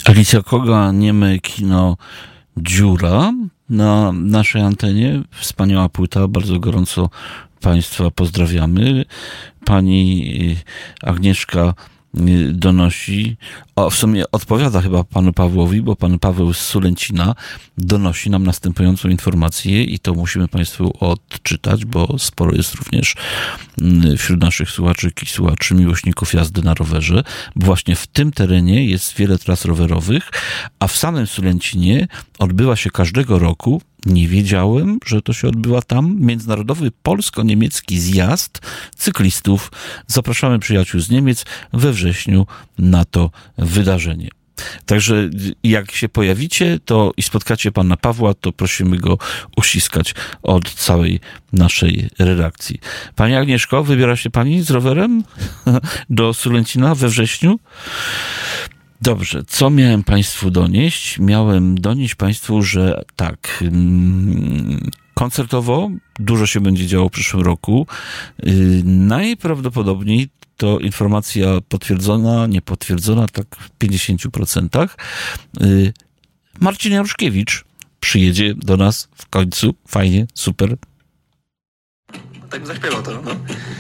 Alicja Koga, nieme kino Dziura na naszej antenie. Wspaniała płyta, bardzo gorąco Państwa pozdrawiamy. Pani Agnieszka donosi, w sumie odpowiada chyba panu Pawłowi, bo pan Paweł z Sulęcina donosi nam następującą informację i to musimy Państwu odczytać, bo sporo jest również wśród naszych słuchaczek i słuchaczy miłośników jazdy na rowerze, bo właśnie w tym terenie jest wiele tras rowerowych, a w samym Sulęcinie odbywa się każdego roku, nie wiedziałem, że to się odbywa tam, międzynarodowy polsko-niemiecki zjazd cyklistów. Zapraszamy przyjaciół z Niemiec we wrześniu na to wydarzenie. Także jak się pojawicie to i spotkacie pana Pawła, to prosimy go uściskać od całej naszej redakcji. Pani Agnieszko, wybiera się pani z rowerem do Sulęcina we wrześniu? Dobrze, co miałem Państwu donieść? Miałem donieść Państwu, że tak, koncertowo dużo się będzie działo w przyszłym roku. Najprawdopodobniej to informacja potwierdzona, niepotwierdzona, tak w 50%. Marcin Jaruszkiewicz przyjedzie do nas w końcu. Fajnie, super. Tak zaśpiewał to, no.